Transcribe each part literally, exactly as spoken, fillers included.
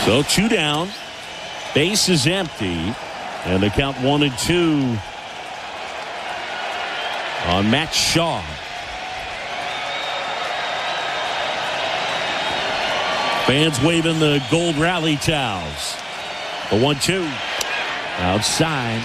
So two down. Base is empty. And the count one and two on Matt Shaw. Fans waving the gold rally towels. The one two. Outside.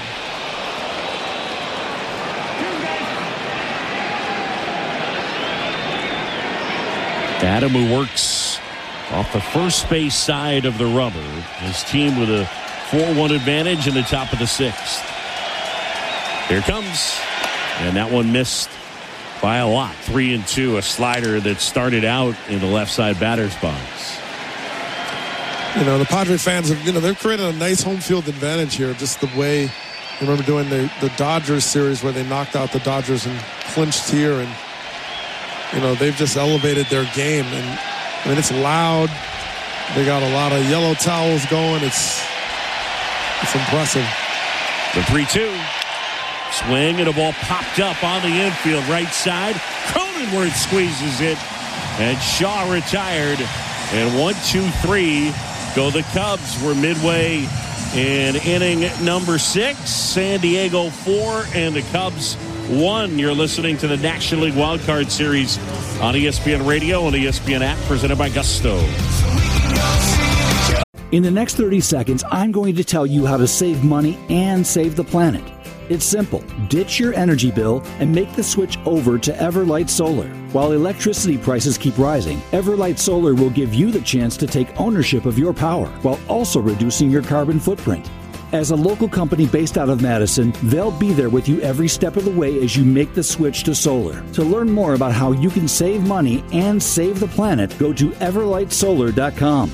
Adam, who works off the first base side of the rubber. His team with a four one advantage in the top of the sixth. Here comes. And that one missed by a lot. Three and two. A slider that started out in the left side batter's box. You know, the Padre fans have, you know, they've created a nice home field advantage here. Just the way, I remember doing the, the Dodgers series where they knocked out the Dodgers and clinched here. And, you know, they've just elevated their game. And, I mean, it's loud. They got a lot of yellow towels going. It's, it's impressive. The three two. Swing and a ball popped up on the infield right side. Cronenworth squeezes it. And Shaw retired. And one, two, three go the Cubs. We're midway in inning number six. San Diego four and the Cubs one. You're listening to the National League Wildcard Series on E S P N Radio and E S P N app, presented by Gusto. In the next thirty seconds, I'm going to tell you how to save money and save the planet. It's simple. Ditch your energy bill and make the switch over to Everlight Solar. While electricity prices keep rising, Everlight Solar will give you the chance to take ownership of your power while also reducing your carbon footprint. As a local company based out of Madison, they'll be there with you every step of the way as you make the switch to solar. To learn more about how you can save money and save the planet, go to everlight solar dot com.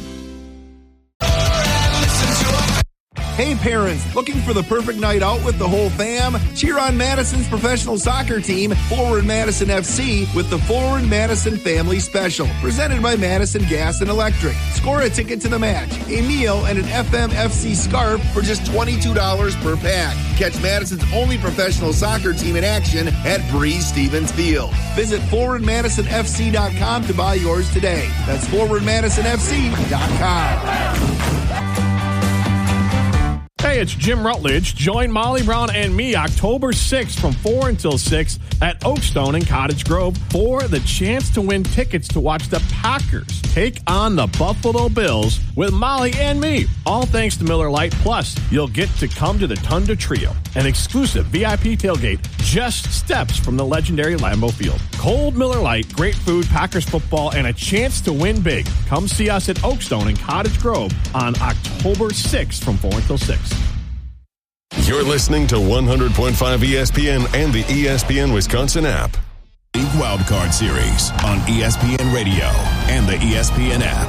Hey parents, looking for the perfect night out with the whole fam? Cheer on Madison's professional soccer team, Forward Madison F C, with the Forward Madison Family Special, presented by Madison Gas and Electric. Score a ticket to the match, a meal, and an F M F C scarf for just twenty-two dollars per pack. Catch Madison's only professional soccer team in action at Breeze Stevens Field. Visit forward madison f c dot com to buy yours today. That's forward madison f c dot com. Hey, it's Jim Rutledge. Join Molly Brown and me October sixth from four until six at Oakstone in Cottage Grove for the chance to win tickets to watch the Packers take on the Buffalo Bills with Molly and me. All thanks to Miller Lite. Plus, you'll get to come to the Tunda Trio, an exclusive V I P tailgate just steps from the legendary Lambeau Field. Cold Miller Lite, great food, Packers football, and a chance to win big. Come see us at Oakstone in Cottage Grove on October sixth from four until six. You're listening to one hundred point five E S P N and the E S P N Wisconsin app. League Wildcard Series on E S P N Radio and the E S P N app.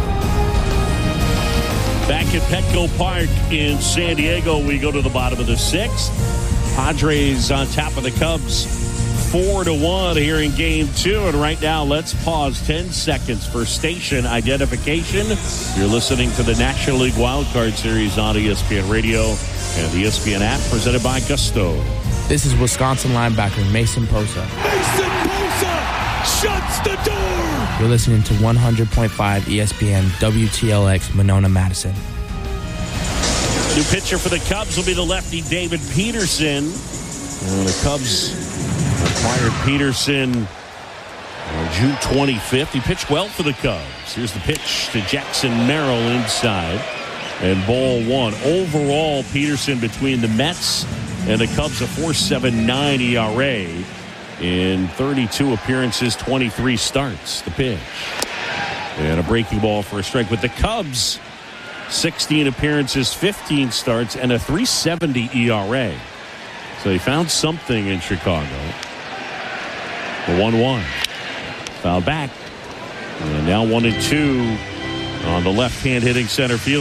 Back at Petco Park in San Diego, we go to the bottom of the sixth. Padres on top of the Cubs, four to one here in game two. And right now, let's pause ten seconds for station identification. You're listening to the National League Wildcard Series on E S P N Radio and the E S P N app, presented by Gusto. This is Wisconsin linebacker Mason Posa. Mason Posa shuts the door. You're listening to one hundred point five E S P N W T L X Monona Madison. New pitcher for the Cubs will be the lefty David Peterson. And the Cubs acquired Peterson on June twenty-fifth. He pitched well for the Cubs. Here's the pitch to Jackson Merrill inside. And ball one. Overall, Peterson between the Mets and the Cubs, a four point seven nine E R A in thirty-two appearances, twenty-three starts. The pitch. And a breaking ball for a strike with the Cubs. sixteen appearances, fifteen starts, and a three seventy E R A. So he found something in Chicago. The one one. Foul back. And now one and two on the left-hand hitting center field.